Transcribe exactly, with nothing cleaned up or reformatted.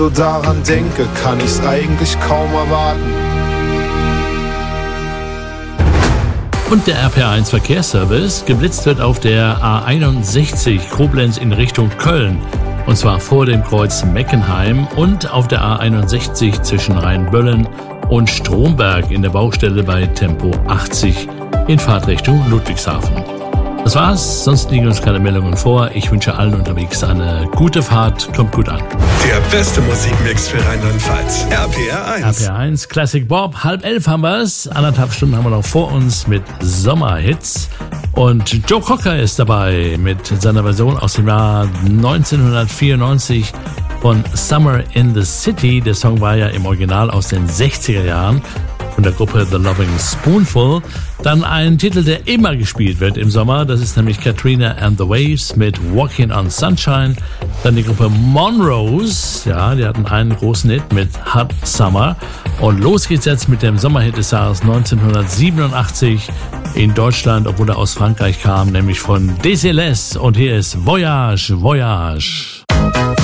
so daran denke, kann ich's eigentlich kaum erwarten. Und der R P R eins Verkehrsservice. Geblitzt wird auf der A einundsechzig Koblenz in Richtung Köln. Und zwar vor dem Kreuz Meckenheim und auf der A einundsechzig zwischen Rheinböllen und Stromberg in der Baustelle bei Tempo achtzig in Fahrtrichtung Ludwigshafen. Das war's, sonst liegen uns keine Meldungen vor. Ich wünsche allen unterwegs eine gute Fahrt, kommt gut an. Der beste Musikmix für Rheinland-Pfalz. R P R eins. R P R eins, Classic Bob, halb elf haben wir's. Anderthalb Stunden haben wir noch vor uns mit Sommerhits. Und Joe Cocker ist dabei mit seiner Version aus dem Jahr neunzehnhundertvierundneunzig von Summer in the City. Der Song war ja im Original aus den sechziger Jahren. Von der Gruppe The Loving Spoonful. Dann ein Titel, der immer gespielt wird im Sommer. Das ist nämlich Katrina and the Waves mit Walking on Sunshine. Dann die Gruppe Monrose. Ja, die hatten einen großen Hit mit Hot Summer. Und los geht's jetzt mit dem Sommerhit des Jahres neunzehnhundertsiebenundachtzig in Deutschland, obwohl er aus Frankreich kam, nämlich von Des Célestes. Und hier ist Voyage, Voyage.